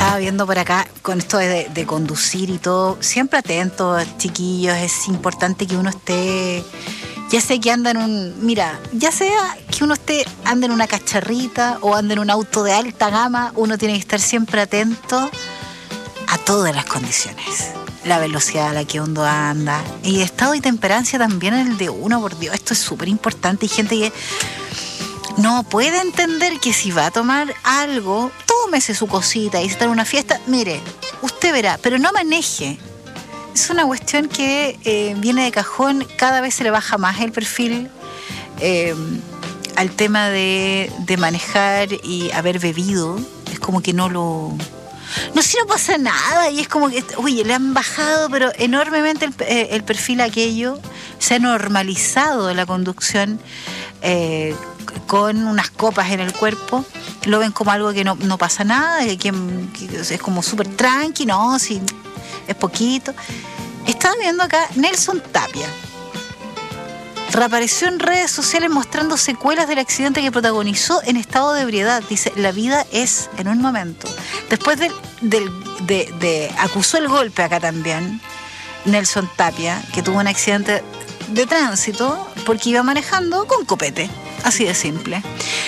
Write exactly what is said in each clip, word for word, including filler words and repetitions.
estaba viendo por acá con esto de, de conducir y todo. Siempre atentos, chiquillos. Es importante que uno esté, ya sea que anda en un, mira, ya sea que uno esté anda en una cacharrita o anda en un auto de alta gama, uno tiene que estar siempre atento a todas las condiciones. La velocidad a la que uno anda y estado y temperancia también el de uno, por Dios, esto es súper importante. Hay gente que no puede entender que si va a tomar algo, tómese su cosita y si está en una fiesta, mire, usted verá, pero no maneje. Es una cuestión que eh, viene de cajón, cada vez se le baja más el perfil eh, al tema de, de manejar y haber bebido. Es como que no lo... No, si no pasa nada y es como que, oye, le han bajado pero enormemente el, eh, el perfil a aquello, se ha normalizado la conducción eh, con unas copas en el cuerpo, lo ven como algo que no, no pasa nada, que, que es como súper tranqui, no, si es poquito. Estaba viendo acá Nelson Tapia. Reapareció en redes sociales mostrando secuelas del accidente que protagonizó en estado de ebriedad. Dice, la vida es en un momento. Después del, del, de, de... Acusó el golpe acá también, Nelson Tapia, que tuvo un accidente de tránsito porque iba manejando con copete. Así de simple.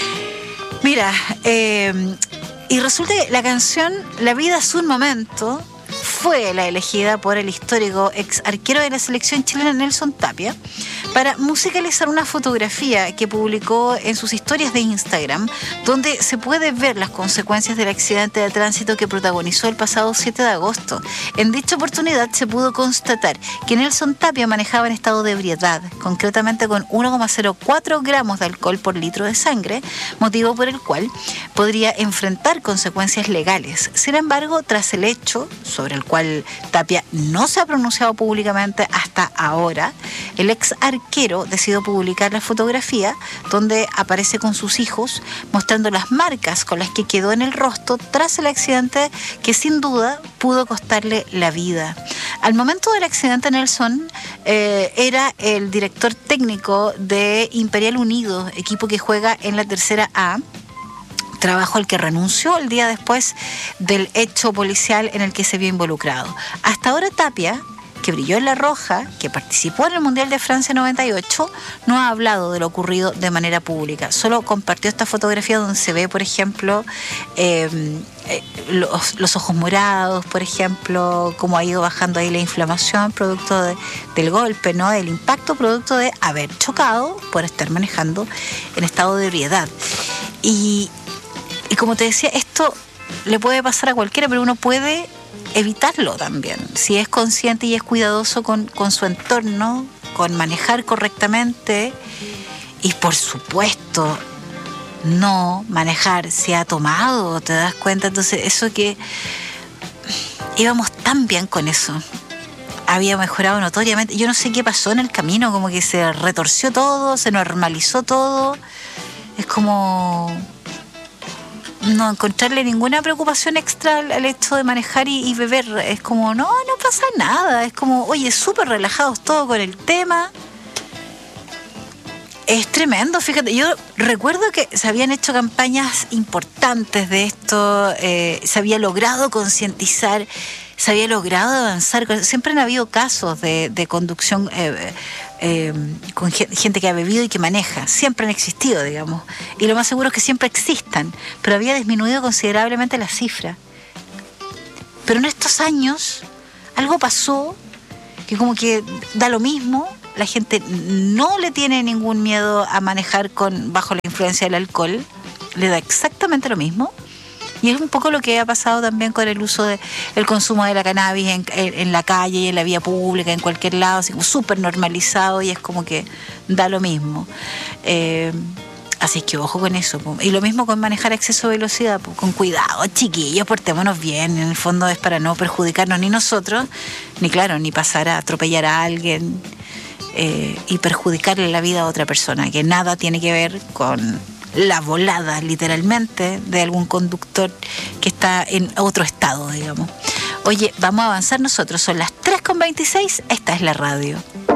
Mira, eh, y resulta que la canción La vida es un momento fue la elegida por el histórico ex arquero de la selección chilena Nelson Tapia para musicalizar una fotografía que publicó en sus historias de Instagram, donde se puede ver las consecuencias del accidente de tránsito que protagonizó el pasado siete de agosto. En dicha oportunidad se pudo constatar que Nelson Tapia manejaba en estado de ebriedad, concretamente con uno coma cero cuatro gramos de alcohol por litro de sangre, motivo por el cual podría enfrentar consecuencias legales. Sin embargo, tras el hecho, sobre el cual Tapia no se ha pronunciado públicamente hasta ahora, el ex arquero decidió publicar la fotografía donde aparece con sus hijos mostrando las marcas con las que quedó en el rostro tras el accidente que sin duda pudo costarle la vida. Al momento del accidente, Nelson eh, era el director técnico de Imperial Unido, equipo que juega en la tercera A, trabajo al que renunció el día después del hecho policial en el que se vio involucrado. Hasta ahora Tapia, que brilló en La Roja, que participó en el Mundial de Francia noventa y ocho, no ha hablado de lo ocurrido de manera pública. Solo compartió esta fotografía donde se ve, por ejemplo, eh, eh, los, los ojos morados, por ejemplo, cómo ha ido bajando ahí la inflamación producto de, del golpe, ¿no? Del impacto producto de haber chocado por estar manejando en estado de ebriedad. Y, y como te decía, esto le puede pasar a cualquiera, pero uno puede evitarlo también, si es consciente y es cuidadoso con, con su entorno, con manejar correctamente y por supuesto no manejar si ha tomado, ¿te das cuenta? Entonces eso que íbamos tan bien con eso, había mejorado notoriamente, yo no sé qué pasó en el camino, como que se retorció todo, se normalizó todo, es como no encontrarle ninguna preocupación extra al, al hecho de manejar y, y beber. Es como, no, no pasa nada. Es como, oye, súper relajados todos con el tema. Es tremendo, fíjate. Yo recuerdo que se habían hecho campañas importantes de esto. Eh, se había logrado concientizar, se había logrado avanzar. Siempre han habido casos de, de conducción eh, eh, con gente que ha bebido y que maneja. Siempre han existido, digamos. Y lo más seguro es que siempre existan. Pero había disminuido considerablemente la cifra. Pero en estos años algo pasó que como que da lo mismo. La gente no le tiene ningún miedo a manejar con bajo la influencia del alcohol. Le da exactamente lo mismo. Y es un poco lo que ha pasado también con el uso del de, consumo de la cannabis en, en, en la calle y en la vía pública, en cualquier lado, así como súper normalizado y es como que da lo mismo. Eh, así que ojo con eso. Po. Y lo mismo con manejar a exceso de velocidad. Po. Con cuidado, chiquillos, portémonos bien. En el fondo es para no perjudicarnos ni nosotros, ni claro, ni pasar a atropellar a alguien eh, y perjudicarle la vida a otra persona, que nada tiene que ver con la volada, literalmente, de algún conductor que está en otro estado, digamos. Oye, vamos a avanzar nosotros. Son las tres con veintiséis. Esta es la radio.